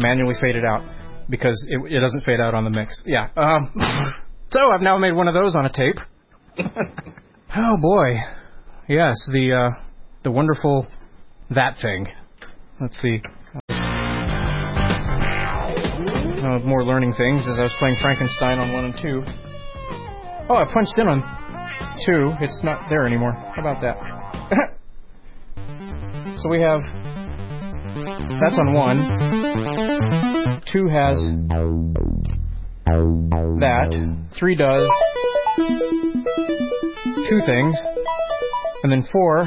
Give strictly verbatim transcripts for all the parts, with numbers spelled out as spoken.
manually fade it out because it, it doesn't fade out on the mix. Yeah. Um, so I've now made one of those on a tape. Oh boy. Yes, the uh, the wonderful that thing. Let's see. Uh, more learning things as I was playing Frankenstein on one and two. Oh, I punched in on two. It's not there anymore. How about that? So we have... That's on one. Two has... that. Three does... two things. And then four...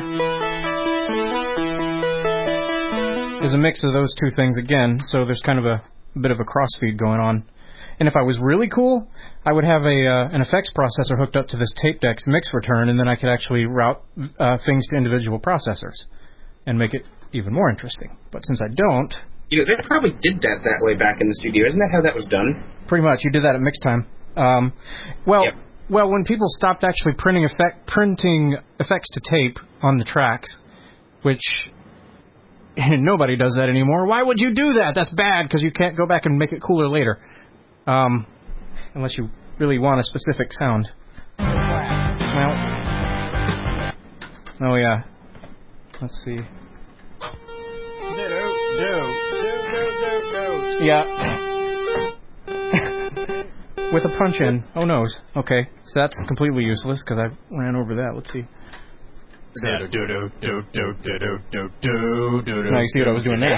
is a mix of those two things again. So there's kind of a... a bit of a crossfeed going on. And if I was really cool, I would have a uh, an effects processor hooked up to this tape deck's mix return, and then I could actually route uh, things to individual processors and make it even more interesting. But since I don't... You know, they probably did that that way back in the studio. Isn't that how that was done? Pretty much. You did that at mix time. Um, well, yep. well, when people stopped actually printing effect printing effects to tape on the tracks, which... nobody does that anymore. Why would you do that? That's bad because you can't go back and make it cooler later. Um, unless you really want a specific sound. Well, oh yeah. Let's see. Yeah. With a punch in. Oh no. Okay. So that's completely useless because I ran over that. Let's see. Now you see what I was doing there.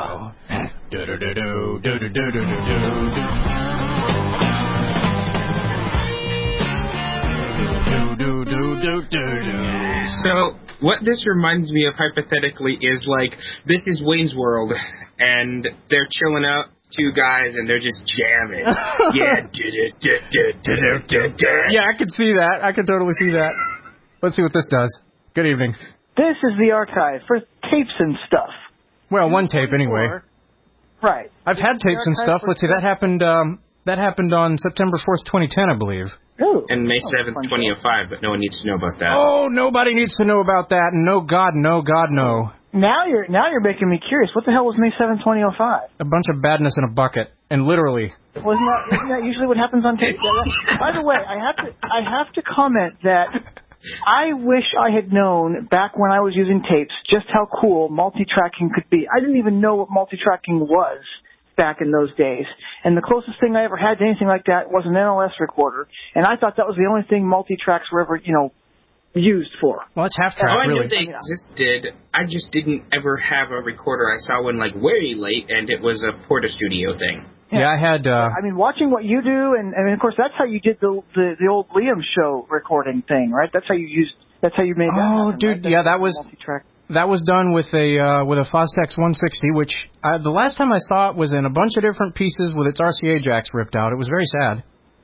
So, what this reminds me of hypothetically is like, this is Wayne's World, and they're chilling out, two guys, and they're just jamming. Yeah, yeah, I could see that. I could totally see that. Let's see what this does. Good evening. This is the archive for tapes and stuff. Well, one tape anyway. Right. I've had tapes and stuff. Let's see. That happened. Um, that happened on September fourth, twenty ten, I believe. Ooh. And May seventh, twenty oh five. But no one needs to know about that. Oh, nobody needs to know about that. No, God, no, God, no. Now you're now you're making me curious. What the hell was May seventh, twenty oh five? A bunch of badness in a bucket, and literally. Wasn't that, isn't that usually what happens on tape? By the way, I have to I have to comment that. I wish I had known back when I was using tapes just how cool multi-tracking could be. I didn't even know what multi-tracking was back in those days. And the closest thing I ever had to anything like that was an N L S recorder. And I thought that was the only thing multi-tracks were ever, you know, used for. Well, it's half-track, oh, I really. knew they existed. I just didn't ever have a recorder. I saw one, like, way late, and it was a Porta Studio thing. Yeah, yeah I had... Uh, I mean, watching what you do, and, and of course, that's how you did the, the the old Liam show recording thing, right? That's how you used... That's how you made that Oh, happen, dude, right? yeah, that was... Multi-track. That was done with a uh, with a Fostex one sixty, which uh, the last time I saw it was in a bunch of different pieces with its R C A jacks ripped out. It was very sad.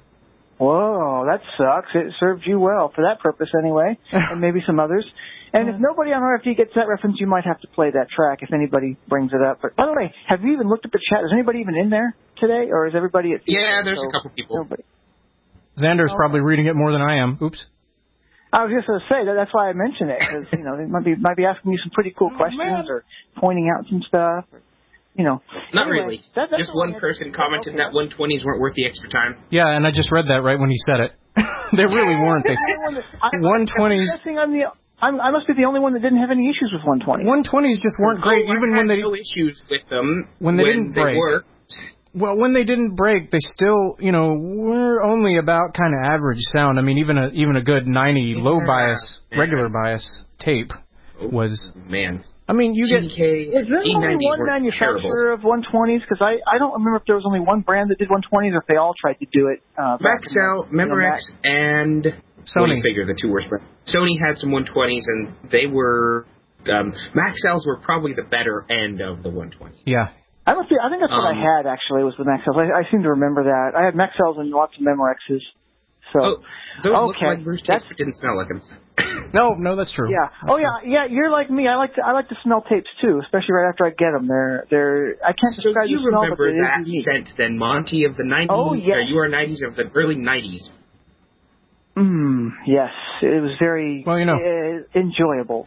Whoa, that sucks. It served you well for that purpose anyway, and maybe some others. And if nobody on R F D gets that reference, you might have to play that track if anybody brings it up. But by the way, have you even looked at the chat? Is anybody even in there today, or is everybody at? Yeah, there's so a couple people. Nobody. Xander's oh. probably reading it more than I am. Oops. I was just going to say that that's why I mentioned it, because you know they might be might be asking you some pretty cool oh, questions man. or pointing out some stuff. Or, you know, not anyway, really. That, that's just one person commented okay. that one twenties weren't worth the extra time. Yeah, and I just read that right when you said it. They really weren't. They one twenties. I'm the I'm, I must be the only one that didn't have any issues with one twenty. one twenties just weren't great, oh, even I when had they no issues with them when they when didn't they break. Worked. Well, when they didn't break, they still, you know, were only about kind of average sound. I mean, even a even a good ninety low bias, yeah. regular bias tape was. Man. I mean, you get. Is there only one manufacturer terrible. of one twenties? Because I, I don't remember if there was only one brand that did one twenties or if they all tried to do it. Uh, Maxell, Memorex, and Sony. Well, figure the two worst brands. Sony had some one twenties, and they were um, Maxells were probably the better end of the one twenties. Yeah. I must be, I think that's what um, I had actually was the Maxells. I, I seem to remember that. I had Maxells and lots of Memorexes. So oh, those okay. looked like Bruce tapes, but didn't smell like them. No, no, that's true. Yeah. That's oh yeah, yeah. You're like me. I like to I like to smell tapes too, especially right after I get them. They're they're I can't so describe you the smell, but remember it that is unique. scent then, Monty, of the nineties? Oh yes. Or you are nineties of the early nineties. Mm, yes, it was very well, you know, uh, enjoyable. But.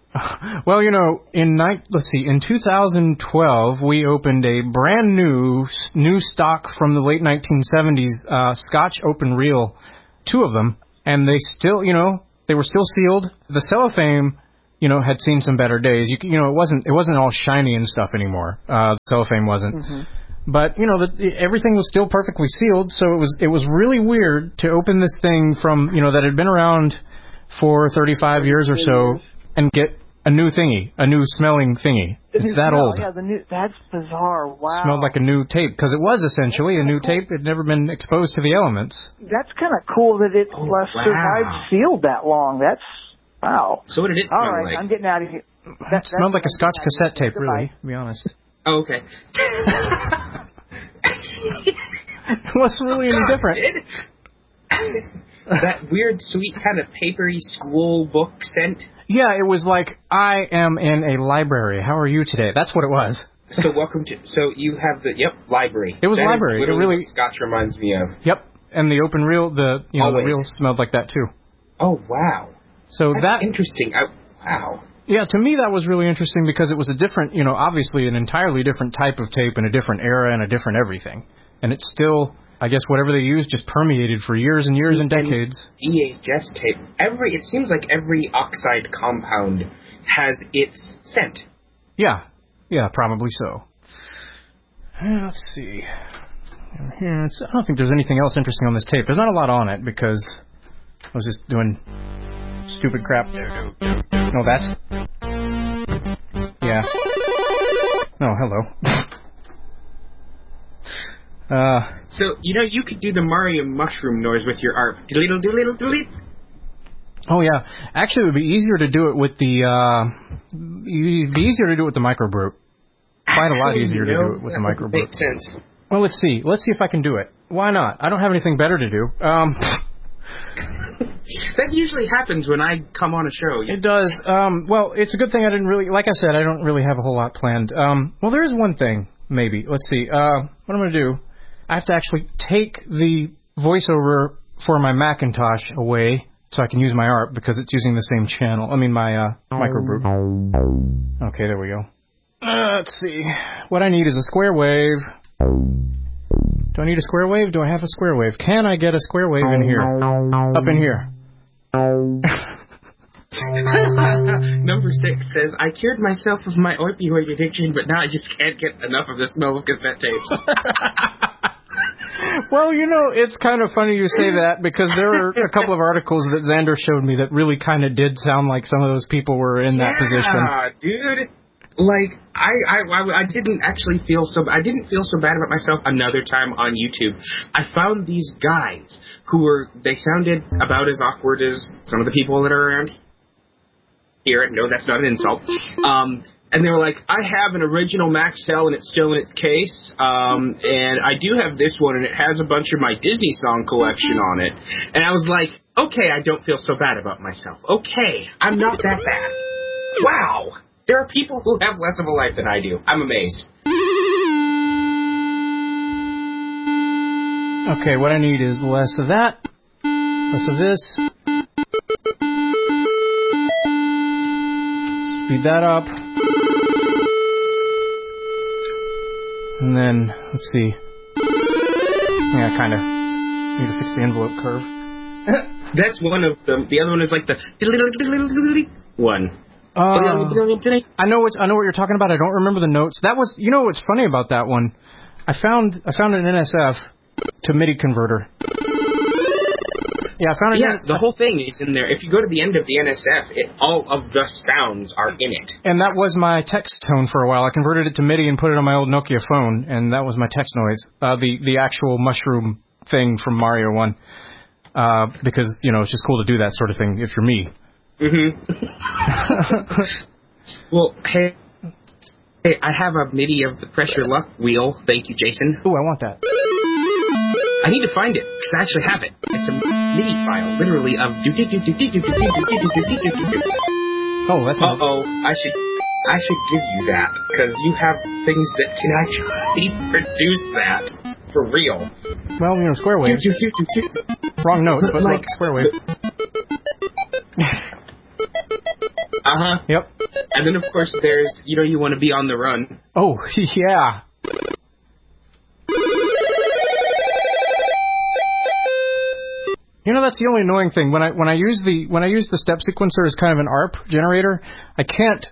Well, you know, in ni- let's see, in two thousand twelve, we opened a brand new new stock from the late nineteen seventies uh, Scotch open reel, two of them, and they still, you know, they were still sealed. The cellophane, you know, had seen some better days. You, you know, it wasn't it wasn't all shiny and stuff anymore. Uh, the cellophane wasn't. Mm-hmm. But, you know, the, everything was still perfectly sealed, so it was it was really weird to open this thing from, you know, that had been around for thirty-five years or so and get a new thingy, a new smelling thingy. It's that smell, old. Yeah, the new, that's bizarre. Wow. It smelled like a new tape, because it was essentially a new tape. It had never been exposed to the elements. That's kind of cool that it oh, wow. survived sealed that long. That's, wow. So what did it smell All right, like? I'm getting out of here. That, it smelled like a Scotch cassette tape, really, to be honest. Oh, okay. It wasn't really any different. That weird, sweet, kind of papery school book scent. Yeah, it was like, I am in a library. How are you today? That's what it was. So welcome to, so you have the, yep, library. It was that library. Is it really, what Scotch reminds me of. Yep, and the open reel, the, you know, Always. the reel smelled like that too. Oh, wow. So That's that, interesting. I, wow. Yeah, to me that was really interesting because it was a different, you know, obviously an entirely different type of tape and a different era and a different everything. And it's still, I guess, whatever they used just permeated for years and years and decades. And E H S tape, every, it seems like every oxide compound has its scent. Yeah, yeah, probably so. Let's see. Here, it's, I don't think there's anything else interesting on this tape. There's not a lot on it because I was just doing stupid crap. No, that's... Yeah. Oh, hello. uh, so, you know, you could do the Mario mushroom noise with your A R P. Doodle doodle doodle. Oh, yeah. Actually, it would be easier to do it with the... Uh, it'd be easier to do it with the microbrute. Quite a lot easier to do it with the microbrute. Makes sense. Well, let's see. Let's see if I can do it. Why not? I don't have anything better to do. Um... That usually happens when I come on a show. It does. Um, well, it's a good thing I didn't really, like I said, I don't really have a whole lot planned. Um, well, there is one thing, maybe. Let's see. Uh, what I'm going to do, I have to actually take the voiceover for my Macintosh away so I can use my A R P because it's using the same channel. I mean, my uh, microbrute. Okay, there we go. Uh, let's see. What I need is a square wave. Do I need a square wave? Do I have a square wave? Can I get a square wave in here? Up in here. Number six says, I cured myself of my opioid addiction, but now I just can't get enough of the smell of cassette tapes. Well, you know, it's kind of funny you say that because there are a couple of articles that Xander showed me that really kind of did sound like some of those people were in yeah, that position. Yeah, dude. Like, I, I, I didn't actually feel so... I didn't feel so bad about myself another time on YouTube. I found these guys who were... They sounded about as awkward as some of the people that are around here. No, that's not an insult. Um, and they were like, I have an original Maxell and it's still in its case. Um, and I do have this one and it has a bunch of my Disney song collection on it. And I was like, okay, I don't feel so bad about myself. Okay, I'm not that bad. Wow. There are people who have less of a life than I do. I'm amazed. Okay, what I need is less of that, less of this. Speed that up. And then, let's see. Yeah, kind of need to fix the envelope curve. That's one of them. The other one is like the one. Uh, I know what I know what you're talking about. I don't remember the notes. That was, you know, what's funny about that one? I found I found an N S F to MIDI converter. Yeah, I found it. Yeah, the whole thing is in there. If you go to the end of the N S F, it, all of the sounds are in it. And that was my text tone for a while. I converted it to MIDI and put it on my old Nokia phone, and that was my text noise. Uh, the the actual mushroom thing from Mario one, uh, because you know it's just cool to do that sort of thing if you're me. Mm-hmm. Well, hey, hey, I have a MIDI of the Pressure Luck wheel. Thank you, Jason. Ooh, I want that. I need to find it, because I actually have it. It's a MIDI file, literally, of... Oh, that's... Uh-oh, I should, I should give you that, because you have things that can actually produce that for real. Well, you know, square wave. Wrong note, but like, square wave. Uh-huh. Yep. And then, of course, there's, you know, you want to be on the run. Oh, yeah. You know, that's the only annoying thing. When I when I use the when I use the step sequencer as kind of an A R P generator, I can't.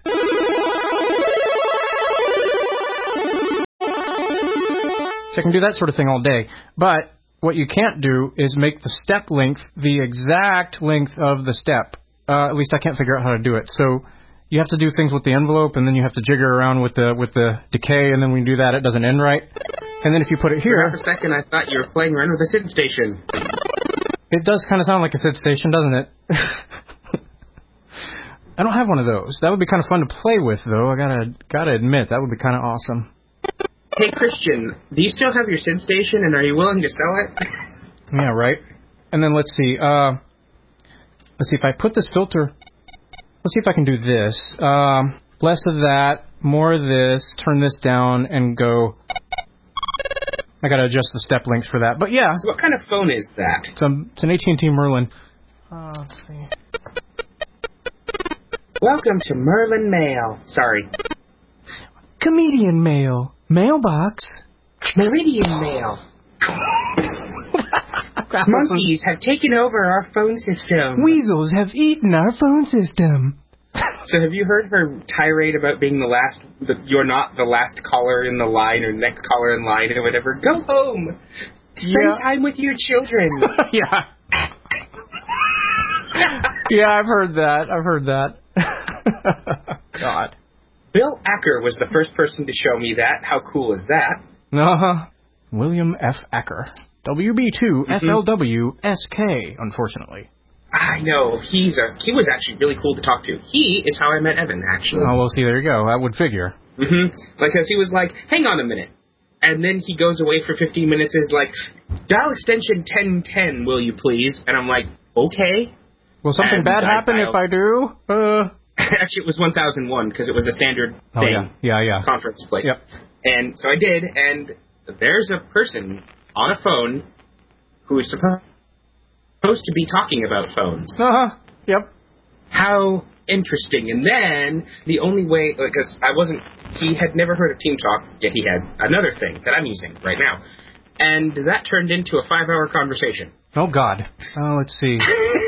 So I can do that sort of thing all day. But what you can't do is make the step length the exact length of the step. Uh, at least I can't figure out how to do it. So you have to do things with the envelope, and then you have to jigger around with the with the decay, and then when you do that, it doesn't end right. And then if you put it here... For half a second, I thought you were playing around with a SID station. It does kind of sound like a SID station, doesn't it? I don't have one of those. That would be kind of fun to play with, though. I gotta gotta admit, that would be kind of awesome. Hey, Christian, do you still have your SID station, and are you willing to sell it? Yeah, right. And then let's see. Uh, let's see if I put this filter. Let's see if I can do this. Um, less of that, more of this. Turn this down and go. I gotta adjust the step length for that. But yeah. So what kind of phone is that? It's, um, it's an A T and T Merlin. Uh, let's see. Welcome to Merlin Mail. Sorry. Comedian Mail. Mailbox. Meridian Mail. Monkeys have taken over our phone system. Weasels have eaten our phone system. So have you heard her tirade about being the last, the, you're not the last caller in the line or next caller in line or whatever? Go home. Spend yeah. time with your children. yeah. yeah, I've heard that. I've heard that. God. Bill Acker was the first person to show me that. How cool is that? Uh-huh. William F. Acker. W B two F L W S K, unfortunately. I know. He's a, he was actually really cool to talk to. He is how I met Evan, actually. Oh, well, see, there you go. I would figure. Mm-hmm. Like, because he was like, hang on a minute. And then he goes away for fifteen minutes and is like, dial extension ten ten, will you please? And I'm like, okay. Will something and bad I happen dialed. if I do? Uh... Actually, it was one thousand one, because it was the standard oh, thing. Yeah, yeah, yeah. Conference place. Yep. And so I did, and there's a person on a phone who is supposed supposed to be talking about phones. Uh-huh. Yep. How interesting. And then the only way, because I wasn't, he had never heard of Team Talk, yet he had another thing that I'm using right now. And that turned into a five-hour conversation. Oh, God. Oh, let's see.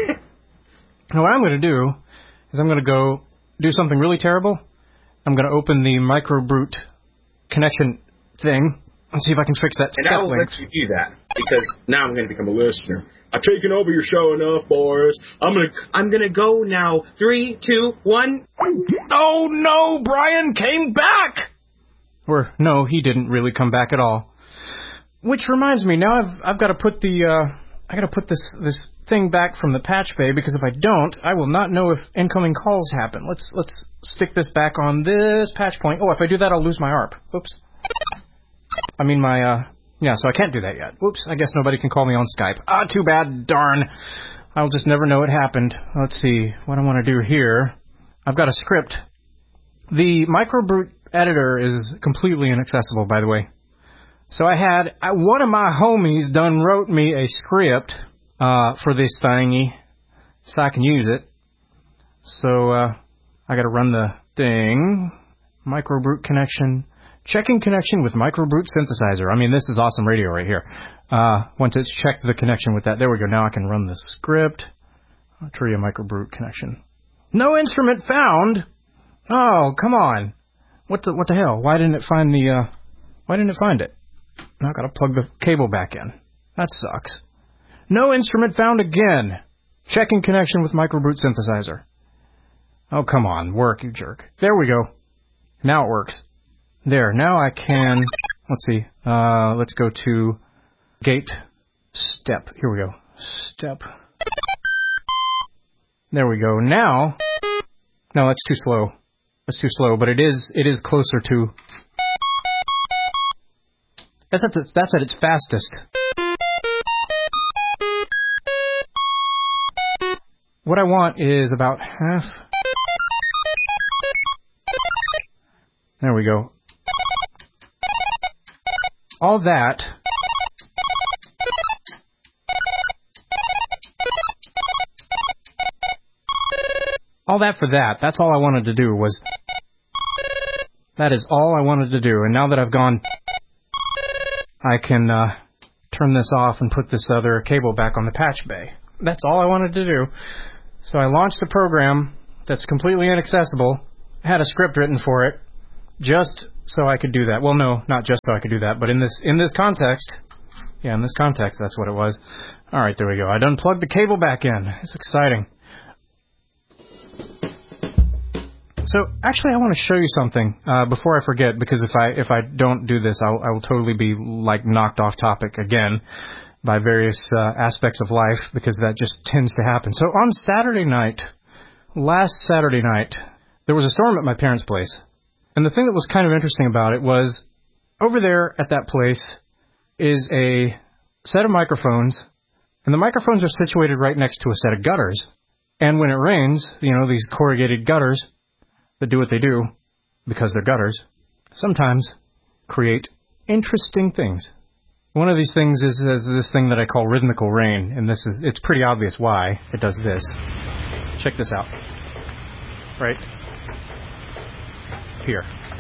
Now, what I'm going to do is I'm going to go do something really terrible. I'm going to open the microbrute connection thing and see if I can fix that and step I will length. let you do that, because now I'm going to become a listener. I've taken over your show enough, Boris. I'm going to I'm gonna go now. Three, two, one. Oh, no, Brian came back! Or, no, he didn't really come back at all. Which reminds me, now I've I've got to put the, uh, I got to put this, this thing back from the patch bay, because if I don't, I will not know if incoming calls happen. Let's, let's stick this back on this patch point. Oh, if I do that, I'll lose my A R P. Oops. I mean my, uh, yeah, so I can't do that yet. Whoops, I guess nobody can call me on Skype. Ah, too bad, darn. I'll just never know it happened. Let's see, what I want to do here. I've got a script. The microbrute editor is completely inaccessible, by the way. So I had, I, one of my homies done wrote me a script, uh, for this thingy, so I can use it. So, uh, I gotta run the thing. Microbrute connection. Checking connection with microbrute synthesizer. I mean, this is awesome radio right here. Uh, once it's checked the connection with that, there we go. Now I can run the script. Arturia microbrute connection. No instrument found. Oh, come on. What the what the hell? Why didn't it find the? Uh, why didn't it find it? Now I gotta plug the cable back in. That sucks. No instrument found again. Checking connection with microbrute synthesizer. Oh, come on, work, you jerk. There we go. Now it works. There, now I can, let's see, uh, let's go to gate step. Here we go. Step. There we go. Now, no, that's too slow. That's too slow, but it is, it is closer to, that's at, its, that's at its fastest. What I want is about half. There we go. All that. All that for that. That's all I wanted to do was That is all I wanted to do. And now that I've gone, I can uh, turn this off and put this other cable back on the patch bay. That's all I wanted to do. So I launched a program that's completely inaccessible, had a script written for it, just so I could do that. Well, no, not just so I could do that, but in this in this context, yeah, in this context, that's what it was. All right, there we go. I done plugged the cable back in. It's exciting. So, actually, I want to show you something uh, before I forget, because if I if I don't do this, I'll, I will totally be like knocked off topic again by various uh, aspects of life, because that just tends to happen. So, on Saturday night, last Saturday night, there was a storm at my parents' place. And the thing that was kind of interesting about it was, over there at that place is a set of microphones, and the microphones are situated right next to a set of gutters. And when it rains, you know, these corrugated gutters that do what they do, because they're gutters, sometimes create interesting things. One of these things is, is this thing that I call rhythmical rain, and this is it's pretty obvious why it does this. Check this out. Right here.